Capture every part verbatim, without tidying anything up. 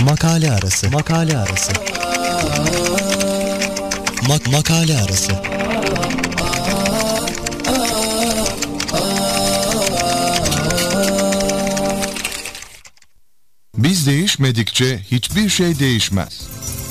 Makale arası. Makale arası. Mak makale arası. Biz değişmedikçe hiçbir şey değişmez.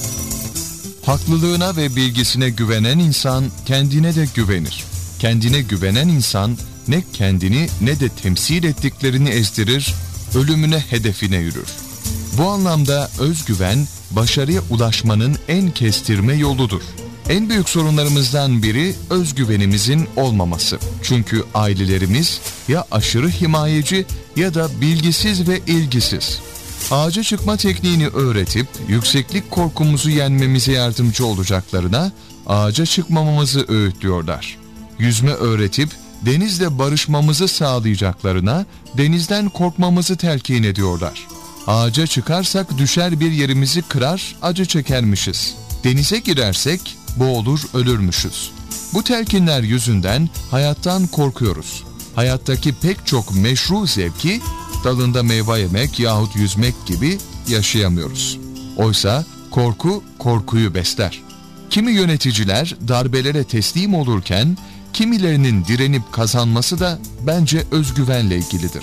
Haklılığına ve bilgisine güvenen insan kendine de güvenir. Kendine güvenen insan ne kendini ne de temsil ettiklerini ezdirir, ölümüne hedefine yürür. Bu anlamda özgüven, başarıya ulaşmanın en kestirme yoludur. En büyük sorunlarımızdan biri özgüvenimizin olmaması. Çünkü ailelerimiz ya aşırı himayeci ya da bilgisiz ve ilgisiz. Ağaca çıkma tekniğini öğretip yükseklik korkumuzu yenmemize yardımcı olacaklarına ağaca çıkmamamızı öğütlüyorlar. Yüzme öğretip denizle barışmamızı sağlayacaklarına denizden korkmamızı telkin ediyorlar. Ağaca çıkarsak düşer bir yerimizi kırar, acı çekermişiz. Denize girersek boğulur ölürmüşüz. Bu telkinler yüzünden hayattan korkuyoruz. Hayattaki pek çok meşru zevki dalında meyve yemek yahut yüzmek gibi yaşayamıyoruz. Oysa korku korkuyu besler. Kimi yöneticiler darbelere teslim olurken kimilerinin direnip kazanması da bence özgüvenle ilgilidir.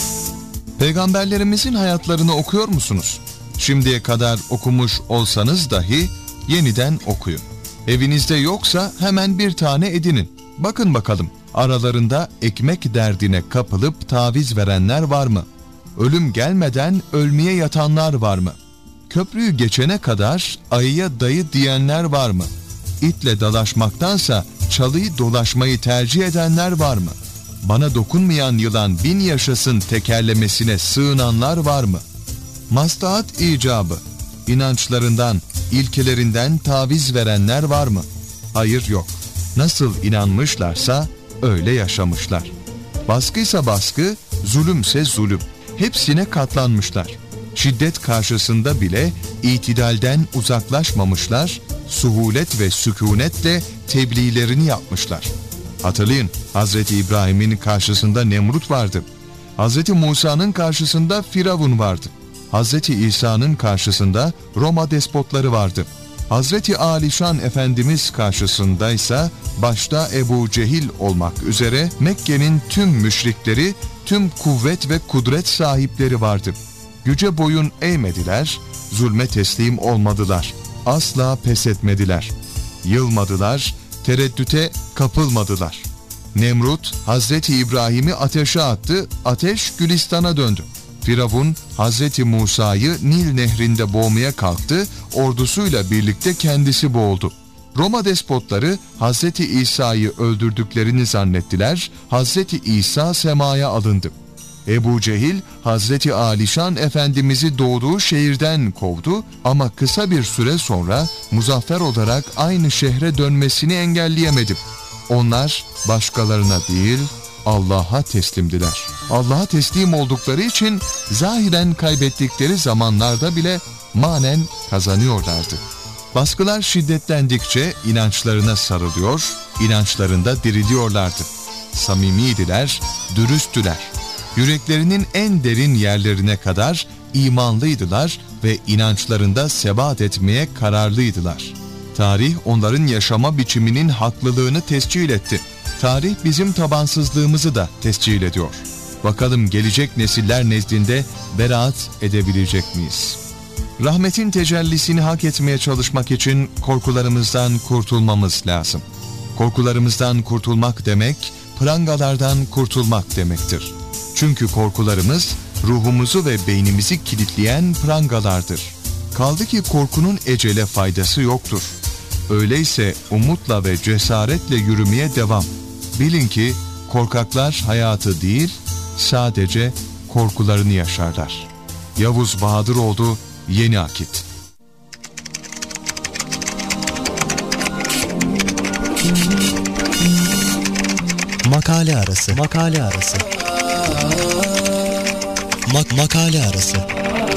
Peygamberlerimizin hayatlarını okuyor musunuz? Şimdiye kadar okumuş olsanız dahi yeniden okuyun. Evinizde yoksa hemen bir tane edinin. Bakın bakalım aralarında ekmek derdine kapılıp taviz verenler var mı? Ölüm gelmeden ölmeye yatanlar var mı? Köprüyü geçene kadar ayıya dayı diyenler var mı? İtle dalaşmaktansa çalıyı dolaşmayı tercih edenler var mı? Bana dokunmayan yılan bin yaşasın tekerlemesine sığınanlar var mı? Maslahat icabı, inançlarından, ilkelerinden taviz verenler var mı? Hayır, yok. Nasıl inanmışlarsa öyle yaşamışlar. Baskıysa baskı, zulümse zulüm. Hepsine katlanmışlar. Şiddet karşısında bile itidalden uzaklaşmamışlar, suhulet ve sükunetle tebliğlerini yapmışlar. Hatırlayın, Hazreti İbrahim'in karşısında Nemrut vardı. Hazreti Musa'nın karşısında Firavun vardı. Hazreti İsa'nın karşısında Roma despotları vardı. Hazreti Alişan Efendimiz karşısındaysa başta Ebu Cehil olmak üzere Mekke'nin tüm müşrikleri, tüm kuvvet ve kudret sahipleri vardı. Güce boyun eğmediler, zulme teslim olmadılar. Asla pes etmediler. Yılmadılar, tereddüte kapılmadılar. Nemrut, Hazreti İbrahim'i ateşe attı, ateş Gülistan'a döndü. Firavun, Hazreti Musa'yı Nil nehrinde boğmaya kalktı, ordusuyla birlikte kendisi boğuldu. Roma despotları Hazreti İsa'yı öldürdüklerini zannettiler, Hazreti İsa semaya alındı. Ebu Cehil, Hazreti Alişan Efendimiz'i doğduğu şehirden kovdu ama kısa bir süre sonra muzaffer olarak aynı şehre dönmesini engelleyemedi. Onlar başkalarına değil, Allah'a teslimdiler. Allah'a teslim oldukları için zahiren kaybettikleri zamanlarda bile manen kazanıyorlardı. Baskılar şiddetlendikçe inançlarına sarılıyor, inançlarında diriliyorlardı. Samimiydiler, dürüsttüler. Yüreklerinin en derin yerlerine kadar imanlıydılar ve inançlarında sebat etmeye kararlıydılar. Tarih onların yaşama biçiminin haklılığını tescil etti. Tarih bizim tabansızlığımızı da tescil ediyor. Bakalım gelecek nesiller nezdinde beraat edebilecek miyiz? Rahmetin tecellisini hak etmeye çalışmak için korkularımızdan kurtulmamız lazım. Korkularımızdan kurtulmak demek, prangalardan kurtulmak demektir. Çünkü korkularımız ruhumuzu ve beynimizi kilitleyen prangalardır. Kaldı ki korkunun ecele faydası yoktur. Öyleyse umutla ve cesaretle yürümeye devam. Bilin ki korkaklar hayatı değil, sadece korkularını yaşarlar. Yavuz Bahadıroğlu, Yeni Akit. Makale arası. Makale arası. Mak makale arası.